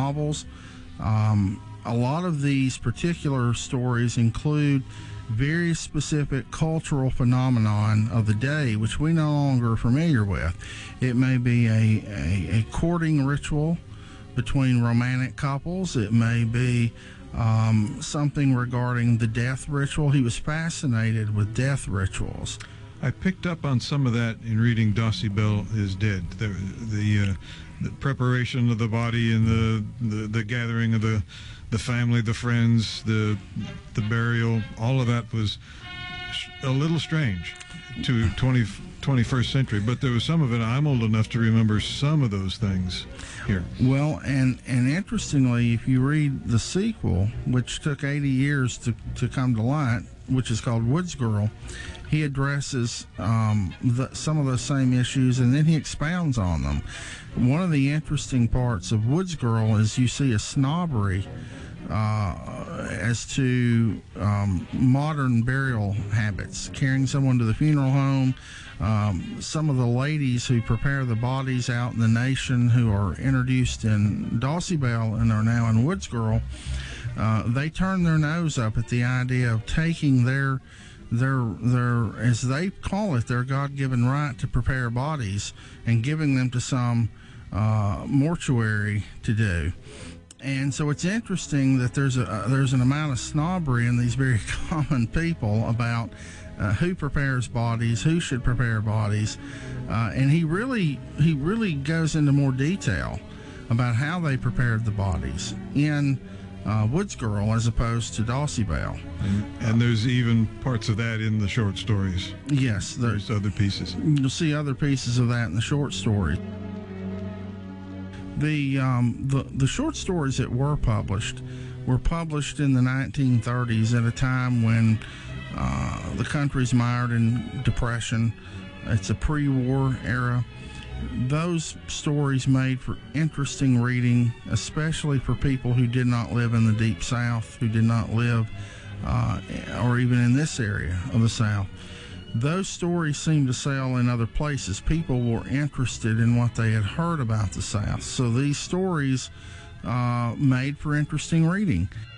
novels. A lot of these particular stories include very specific cultural phenomenon of the day, which we no longer are familiar with. It may be a courting ritual between romantic couples. It may be something regarding the death ritual. He was fascinated with death rituals. I picked up on some of that in reading Dossie Bell is Dead. The preparation of the body and the gathering of the family, the friends, the burial, all of that was a little strange to 21st century. But there was some of it, I'm old enough to remember some of those things here. Well, and interestingly, if you read the sequel, which took 80 years to come to light, which is called Woods Girl, he addresses some of those same issues, and then he expounds on them. One of the interesting parts of Woods Girl is you see a snobbery as to modern burial habits, carrying someone to the funeral home. Some of the ladies who prepare the bodies out in the nation, who are introduced in Dossie Bell and are now in Woods Girl, they turn their nose up at the idea of taking their, as they call it, their God-given right to prepare bodies and giving them to some mortuary to do. And so it's interesting that there's an amount of snobbery in these very common people about who prepares bodies, who should prepare bodies, and he really goes into more detail about how they prepared the bodies in Woods Girl as opposed to Dossie Bell. And there's even parts of that in the short stories. Yes, there's other pieces. You'll see other pieces of that in the short stories. The short stories that were published in the 1930s at a time when the country's mired in depression. It's a pre-war era. Those stories made for interesting reading, especially for people who did not live in the Deep South, who did not live or even in this area of the South. Those stories seemed to sell in other places. People were interested in what they had heard about the South. So these stories made for interesting reading.